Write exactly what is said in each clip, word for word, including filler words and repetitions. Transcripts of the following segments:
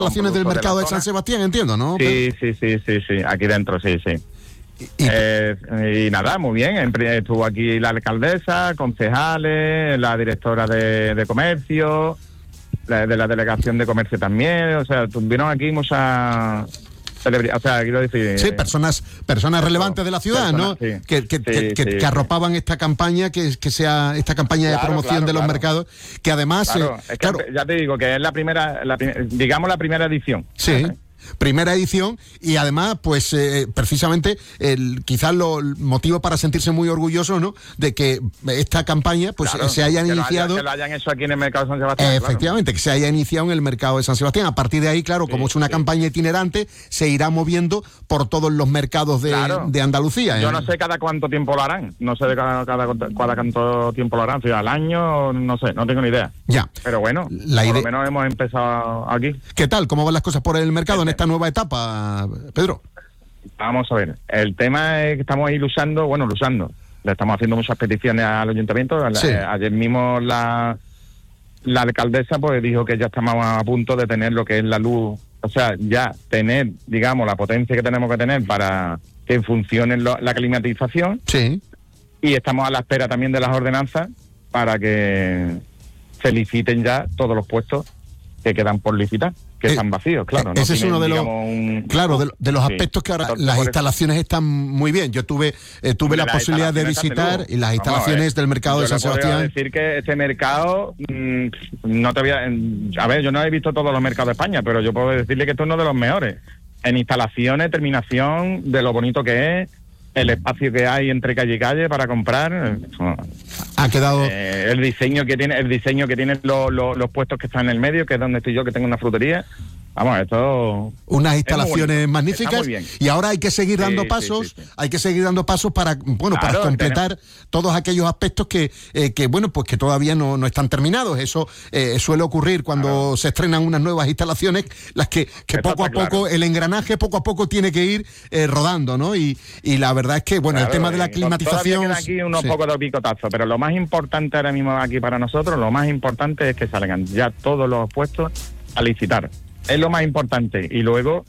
instalaciones del mercado de, de San Sebastián, entiendo, ¿no? Sí, sí, sí, sí, sí, aquí dentro, sí, sí. Y, eh, y nada, muy bien, estuvo aquí la alcaldesa, concejales, la directora de, de comercio, la, de la delegación de comercio también, o sea, tuvieron aquí muchas celebridades, o sea, quiero decir... Sí, personas personas relevantes de la ciudad, personas, ¿no? Sí. Que, que, sí, que, que, sí, que arropaban sí. esta campaña, que, que sea esta campaña claro, de promoción claro, de los claro. mercados, que además... Claro, eh, es que claro, ya te digo que es la primera, la, digamos la primera edición. Sí. ¿Eh? Primera edición y además pues eh, precisamente el quizás lo el motivo para sentirse muy orgulloso, ¿no?, de que esta campaña pues claro, se hayan que iniciado lo haya, que lo hayan hecho aquí en el mercado de San Sebastián, eh, efectivamente, claro. que se haya iniciado en el mercado de San Sebastián. A partir de ahí, claro, sí, como es una sí. campaña itinerante, se irá moviendo por todos los mercados de, claro. de Andalucía. ¿eh? Yo no sé cada cuánto tiempo lo harán, no sé de cada, cada, cada cuánto tiempo lo harán, si al año, no sé, no tengo ni idea. Ya. Pero bueno, la por idea... lo menos hemos empezado aquí. ¿Qué tal? ¿Cómo van las cosas por el mercado sí. en esta nueva etapa, Pedro? Vamos a ver, el tema es que estamos ahí luchando, bueno, luchando, le estamos haciendo muchas peticiones al ayuntamiento. Sí. Eh, ayer mismo la, la alcaldesa pues dijo que ya estamos a punto de tener lo que es la luz, o sea, ya tener, digamos, la potencia que tenemos que tener para que funcione lo, la climatización. Sí. Y estamos a la espera también de las ordenanzas para que se liciten ya todos los puestos que quedan por licitar, que eh, están vacíos, claro. Ese no es tienen, uno de los, un... claro, de, de los aspectos sí, que ahora las instalaciones eso. están muy bien. Yo tuve eh, tuve la posibilidad de visitar y las instalaciones del mercado de San Sebastián. Yo decir que este mercado, mmm, no te voy a... A ver, yo no he visto todos los mercados de España, pero yo puedo decirle que esto es uno de los mejores. En instalaciones, terminación, de lo bonito que es, el espacio que hay entre calle y calle para comprar. Ha quedado eh, el diseño que tiene el diseño que tienen los, los, los puestos que están en el medio, que es donde estoy yo, que tengo una frutería. Vamos, esto... Unas instalaciones magníficas y ahora hay que seguir dando sí, pasos, sí, sí, sí. hay que seguir dando pasos para, bueno, claro, para completar tenemos... todos aquellos aspectos que, eh, que bueno, pues que todavía no, no están terminados. Eso eh, suele ocurrir cuando claro. se estrenan unas nuevas instalaciones, las que, que poco a poco, claro. el engranaje poco a poco tiene que ir eh, rodando, ¿no? Y, y la verdad es que, bueno, claro, el tema de la climatización... Todavía queda aquí unos sí. pocos de picotazos, pero lo más importante ahora mismo aquí para nosotros, lo más importante es que salgan ya todos los puestos a licitar. Es lo más importante. Y luego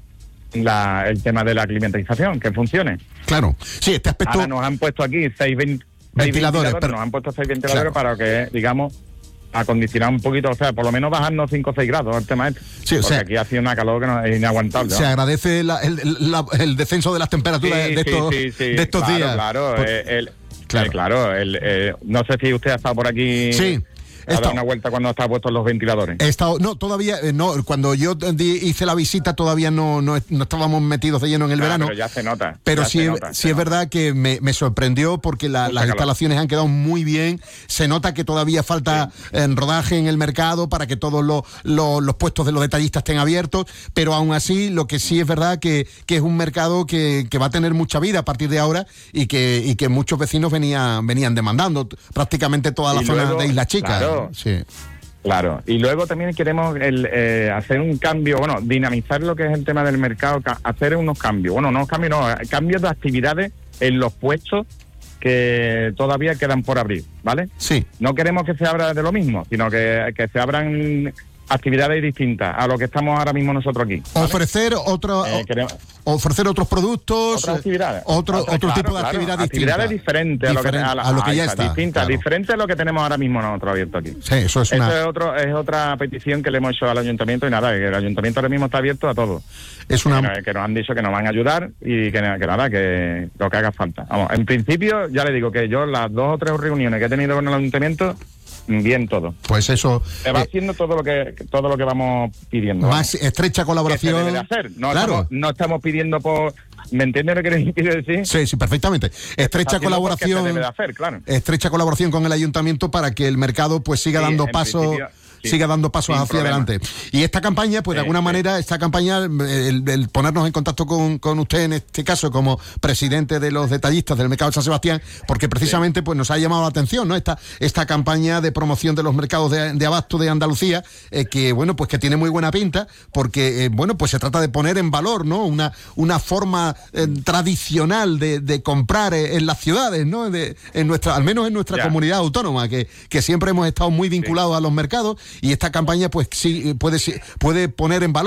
la, el tema de la climatización, que funcione. Claro. Sí, este aspecto... Ahora nos han puesto aquí seis, veinte, ventiladores, seis ventiladores pero... nos han puesto seis ventiladores claro. para que, digamos, acondicionar un poquito, o sea, por lo menos bajarnos cinco o seis grados el tema este. Sí, o sea, aquí hace una calor que no es inaguantable. Se ¿no? agradece la, el, la, el descenso de las temperaturas sí, de estos, sí, sí, de estos claro, días. Claro, Por... el, el, claro. Eh, claro el, eh, no sé si usted ha estado por aquí... Sí. Ha dado una vuelta cuando estaban puestos los ventiladores. He estado, no, todavía, eh, no, cuando yo di, hice la visita todavía no, no, no estábamos metidos de lleno en el claro, verano. Pero ya se nota. Pero sí, se nota, sí es nota. verdad que me, me sorprendió porque la, las calor. instalaciones han quedado muy bien. Se nota que todavía falta sí. eh, rodaje en el mercado para que todos los, los, los puestos de los detallistas estén abiertos, pero aún así lo que sí es verdad que, que es un mercado que, que va a tener mucha vida a partir de ahora y que, y que muchos vecinos venían, venían demandando prácticamente toda la y zona luego, de Isla Chica. Claro. Sí. Claro, y luego también queremos el, eh, hacer un cambio, bueno, dinamizar lo que es el tema del mercado, ca- hacer unos cambios, bueno, no cambios, no, cambios de actividades en los puestos que todavía quedan por abrir, ¿vale? Sí. No queremos que se abra de lo mismo, sino que, que se abran actividades distintas a lo que estamos ahora mismo nosotros aquí, ¿vale? Ofrecer otro, eh, queremos... ofrecer otros productos, otras actividades, otro, Otra, otro claro, tipo de claro, actividad actividades distinta. diferentes a lo que, a la, a lo que ya esa, está. Distintas, Claro. diferente a lo que tenemos ahora mismo nosotros abierto aquí. Sí, eso es una... Eso es, otro, es otra petición que le hemos hecho al ayuntamiento y nada, que el ayuntamiento ahora mismo está abierto a todo. Es una... que, que nos han dicho que nos van a ayudar y que, que nada, que lo que haga falta. Vamos, en principio, ya le digo que yo las dos o tres reuniones que he tenido con el ayuntamiento, bien todo. Pues eso... Se va eh, haciendo todo lo que todo lo que vamos pidiendo. Más ¿vale? estrecha colaboración... Que se debe de hacer. No, claro. estamos, no estamos pidiendo por... ¿Me entiendes lo que quiero decir? Sí, sí, perfectamente. Estrecha colaboración... Se debe de hacer, claro. Estrecha colaboración con el ayuntamiento para que el mercado pues siga sí, dando pasos... Sí, siga dando pasos hacia problema. adelante. Y esta campaña, pues sí, de alguna sí. manera, esta campaña, el, el ponernos en contacto con, con usted en este caso como presidente de los detallistas del mercado de San Sebastián, porque precisamente sí. pues nos ha llamado la atención, ¿no? Esta, esta campaña de promoción de los mercados de, de abasto de Andalucía, eh, que bueno, pues que tiene muy buena pinta, porque eh, bueno, pues se trata de poner en valor, ¿no? Una, una forma eh, tradicional de, de comprar eh, en las ciudades, ¿no? De, en nuestra, al menos en nuestra yeah. comunidad autónoma, que, que siempre hemos estado muy vinculados sí. a los mercados. Y esta campaña pues sí puede, puede poner en valor